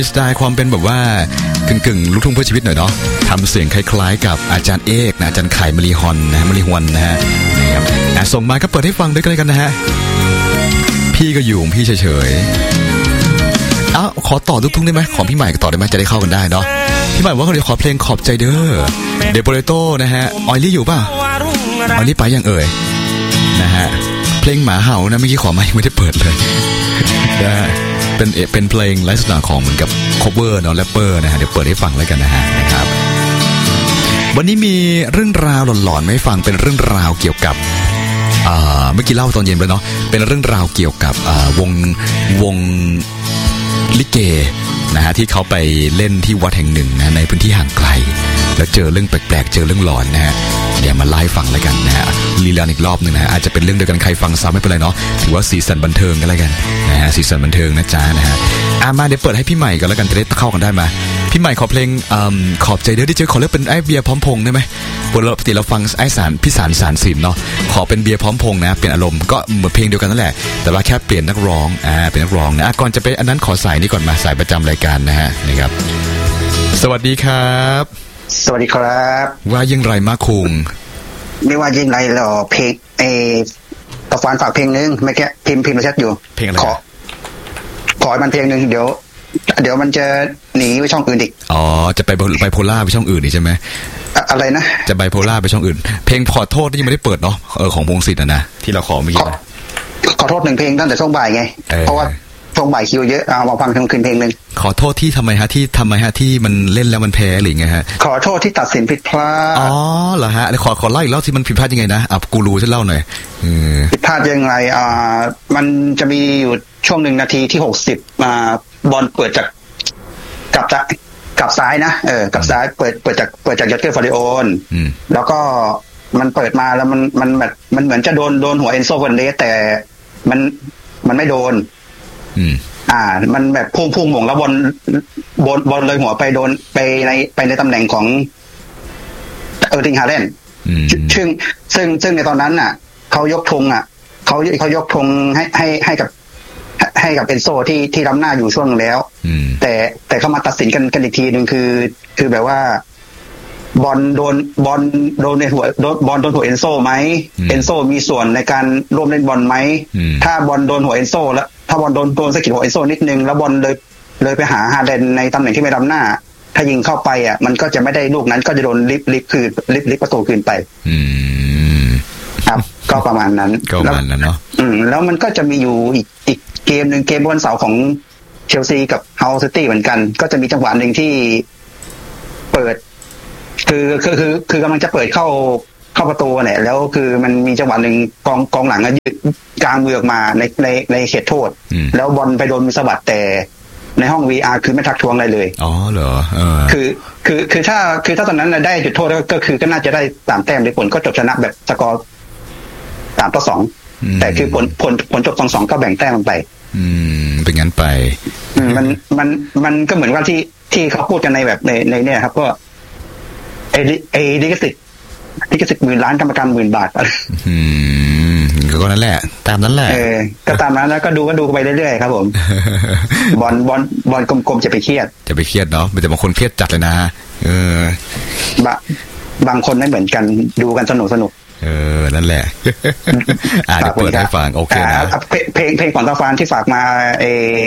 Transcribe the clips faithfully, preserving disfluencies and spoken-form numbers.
สไตล์ความเป็นแบบว่ากึ่งๆลูกทุ่งเพื่อชีวิตหน่อยเนาะทำเสียงคล้ายๆกับอาจารย์เอกนะอาจารย์ไข่มลีฮอนนะมลีฮวนนะฮะนี่ครับส่งมาก็เปิดให้ฟังด้วยกันเลยกันนะฮะพี่ก็อยู่ของพี่เฉยๆอ้าวขอต่อลูกทุ่งได้ไหมของพี่ใหม่ก็ต่อได้ไหมจะได้เข้ากันได้เนาะพี่ใหม่ว่าเขาเดี๋ยวขอเพลงขอบใจเด้อเดโปเรโต้นะฮะออยลี่อยู่ป่ะออยลี่ไปยังเอ่ยนะฮะเพลงหมาเห่านะเมื่อกี้ขอมายังไม่ได้เปิดเลยนะเป็นเป็นเพลงลักษณะของเหมือนกับ cover เนาะแรปเปอร์นะฮะเดี๋ยวเปิดให้ฟังแล้วกันนะฮะนะครับวันนี้มีเรื่องราวหลอนๆให้ฟังเป็นเรื่องราวเกี่ยวกับเมื่อกี้เล่าตอนเย็นไปเนาะเป็นเรื่องราวเกี่ยวกับวงวงลิเกนะฮะที่เขาไปเล่นที่วัดแห่งหนึ่งนะในพื้นที่ห่างไกลแล้วเจอเรื่องแปลกๆเจอเรื่องหลอนนะฮะเดี๋ยวมาไล่ฟังแล้วกันนะฮะรีลันอีกรอบนึงนะฮะอาจจะเป็นเรื่องเดียวกันใครฟังซ้ำไม่เป็นไรเนาะถือว่าสีสันบันเทิงกันแล้วกันนะฮะสีสันบันเทิงนะจ๊ะนะฮะอ่ะมาเดี๋ยวเปิดให้พี่ใหม่กันแล้วกันจะได้เข้ากันได้มาพี่ใหม่ขอเพลงขอบใจเด้อที่เจอขอเลือกเป็นไอ้เบียร์พร้อมพงษ์ได้ไหมปกติเราฟังไอ้สารพี่สารสารสินเนาะขอเป็นเบียร์พร้อมพงษ์นะเปลี่ยนอารมณ์ก็เหมือนเพลงเดียวกันนั่นแหละแต่ว่าแค่เปลี่ยนนักร้องอ่าเป็นนักร้องนะก่อนจะไปอันนั้นขอสายนี้ก่อนมาสายประจำรายการนะฮะนี่ครับสวัสดีครับสวัสดีครับว่ายังไรมาคุงไม่ว่ายังไรหรอเพลงเอตะฟานฝากเพลงนึงไม่แค่พิมพ์พิมพ์มาแชทอยู่เพลงอะไรขอขอมันเพลงนึงเดี๋ยวเดี๋ยวมันจะหนีไปช่องอื่นอีกอ๋อจะไปไบโพล่าไปช่องอื่นนี่ใช่ไหมอะไรนะจะไบโพล่าไปช่องอื่นเพลงขอโทษที่ยังไม่ได้เปิดเนาะเออของพงศิษฐ์นะนะที่เราขอเมื่อกี้ขอโทษหนึ่งเพลงตั้งแต่ช่วงบ่ายไงเพราะว่าช่วงบ่ายคิวเยอะเอามาฟังทั้งคืนเพลงนึงขอโทษที่ทำไมฮะที่ทำไมฮะที่มันเล่นแล้วมันแพ้หรือไงฮะขอโทษที่ตัดสินผิดพลาดอ๋อเหรอฮะขอขอเล่าอีกรอบที่มันผิดพลาดยังไงนะอ่ะกูรู้ฉันเล่าหน่อยผิดพลาดยังไงอ่ามันจะมีอยู่ช่วงหนึ่งนาทีที่หกสิบมาบอลเปิดจากกลับจากกลับซ้ายนะเออกลับซ้ายเปิดเปิดจากเปิดจากยอดเกอร์ฟาริโอนแล้วก็มันเปิดมาแล้วมันมันแบบมันเหมือนจะโดนโดนหัวเอนโซเฟนเดสแต่มันมันไม่โดนอ่ามันแบบพุ่งพุ่งหม่งแล้วบอลบอลบอลเลยหัวไปโดนไปในไปในตำแหน่งของเออร์ลิงฮาแลนด์ซึ่งซึ่งซึ่งในตอนนั้นน่ะเขายกธงอ่ะเขาเขายกธงให้ให้ให้กับให้กับเอนโซที่ที่ล้ำหน้าอยู่ช่วงนึงแล้วแต่แต่เขามาตัดสินกันกันอีกทีนึงคือคือแบบว่าบอลโดนบอลโดนในหัวบอลโดนหัวเอนโซไหมเอนโซมีส่วนในการร่วมเล่นบอลไหมถ้าบอลโดนหัวเอนโซแล้วถ้าบอลโดนโดนสะกิดหัวเอนโซนิดนึงแล้วบอลเลยเลยไปหาฮาเดนในตำแหน่งที่ไม่ล้ำหน้าถ้ายิงเข้าไปอ่ะมันก็จะไม่ได้ลูกนั้นก็จะโดนลิฟลิฟคืนลิฟลิฟประตูคืนไปครับก็ประมาณนั้นก็ประมาณนั้นเนาะอืมแล้วมันก็จะมีอยู่อีกอีกเกมนึงเกมวันเสาร์ของเชลซีกับเฮาซิตี้เหมือนกันก็จะมีจังหวะนึงที่เปิดคือคือคือคือกำลังจะเปิดเข้าเข้าประตูเนี่ยแล้วคือมันมีจังหวะหนึ่งกองกองหลังยืดกลางมือออกมาในในในเขตโทษแล้วบอลไปโดนมือสะบัดแต่ในห้อง วี อาร์ คือไม่ทักท้วงอะไรเลยอ๋อเหรอเออคือคือคือถ้าคือถ้าตอนนั้นได้จุดโทษก็คือก็น่าจะได้สามแต้มในผลก็จบชนะแบบสกอร์สามต่อสองแต่คือผลผลผลจบสองสองก็แบ่งแต้มลงไปอืมเป็นงั้นไปมันมันมันก็เหมือนว่าที่ที่เขาพูดกันในแบบในในเนี่ยครับก็ไอ้ไอ้ลิขสิทธิ์ลิขสิทธิ์หมื่นล้านกรรมการหมื่นบาทอืมก็นั่นแหละตามนั้นแหละเออก็ตามนั้นแล้วก็ดูก็ดูไปเรื่อยๆครับผมบอลบอลบอลกลมๆจะไปเครียดจะไปเครียดเนาะแต่บางคนเครียดจัดเลยนะเออบางบางคนไม่เหมือนกันดูกันสนุกสนุกเออนั่นแหละอ่าเดี๋ยวเปิดให้ฟังโอเคนะเพลงเพลงของตาฟานที่ฝากมาเอ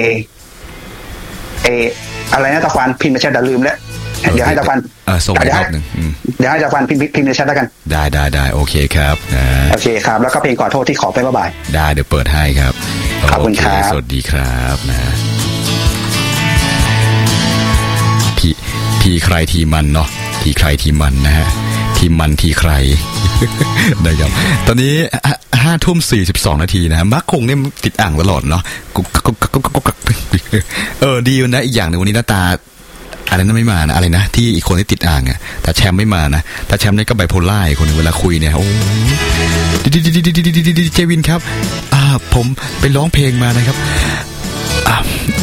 เออะไรนะตาฟานพิมพ์มาแชทเดี๋ยวลืมแล้วเดี๋ยวให้ตาฟานส่งอีกรอบนึงเดี๋ยวให้ตาฟานพิมพ์พิมพ์ในแชทแล้วกันได้ได้ได้โอเคครับโอเคครับแล้วก็เพลงขอโทษที่ขอไปบ่ายได้เดี๋ยวเปิดให้ครับขอบคุณครับสวัสดีครับนะพี่พี่ใครทีมันเนาะทีใครทีมันนะฮะทีมันทีใครได้ครับตอนนี้ห้าทุ่มสี่สิบสองนาทีนะมักคงเนี่ยติดอ่างตลอดเนาะกุ๊กกุ๊กกุ๊กกุ๊กเออดีนะอีกอย่างหนึ่งวันนี้หน้าตาอะไรนั้นไม่มานะอะไรนะที่อีกคนที่ติดอ่างอ่ะแต่แชมป์ไม่มานะแต่แชมป์นี่ก็ไบโพล่าอีกคนนึงเวลาคุยเนี่ยโอ้ดิดิดิดิดิดิดิเจวินครับอ่าผมไปร้องเพลงมานะครับอ่า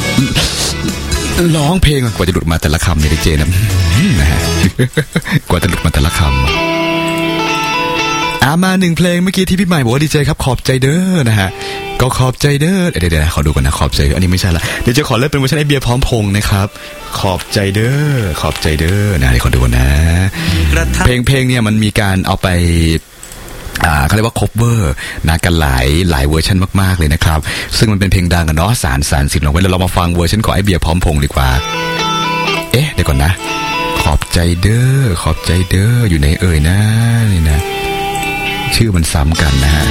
ร้องเพลงกว่าจะหลุดมาแต่ละคำเนี่ยเจนะนะฮะกว่าจะหลุดมาแต่ละคำอ่ามาหนึ่งเพลงเมื่อกี้ที่พี่ใหม่บอกว่าดีเจครับขอบใจเด้อนะฮะก็ขอบใจเด้อเดี๋ยวเดี๋ยวขอดูก่อนนะขอบใจอันนี้ไม่ใช่ละเดี๋ยวจะขอเลือกเป็นเวอร์ชันไอเบียร์พร้อมพงษ์นะครับขอบใจเด้อขอบใจเด้อนะเดี๋ยวขอดูนะเพลงเพลงเนี่ยมันมีการเอาไปอ่าเขาเรียกว่า cover นะกันหลายหลายเวอร์ชันมากๆเลยนะครับซึ่งมันเป็นเพลงดังกันเนาะสารสารสินลงไว้แล้วเรามาฟังเวอร์ชันของไอเบียร์พร้อมพงษ์ดีกว่าเอ๊ะเดี๋ยวก่อนนะขอบใจเด้อขอบใจเด้ออยู่ในเอ่ยนะนี่นะชื่อมันซ้ำกันนะฮะ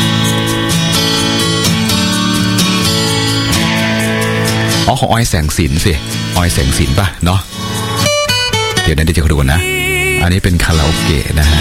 อ๋อของออยแสงสินสิออยแสงสินป่ะเนาะเดี๋ยวนั้นเดี๋ยวจะดูกันนะอันนี้เป็นคาราโอเกะนะฮะ